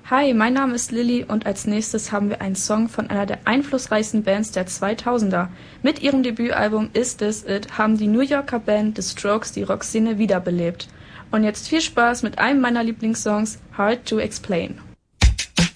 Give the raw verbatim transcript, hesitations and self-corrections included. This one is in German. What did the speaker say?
Hi, mein Name ist Lilly und als nächstes haben wir einen Song von einer der einflussreichsten Bands der zweitausender. Mit ihrem Debütalbum Is This It haben die New Yorker Band The Strokes die Rockszene wiederbelebt. Und jetzt viel Spaß mit einem meiner Lieblingssongs, Hard to Explain.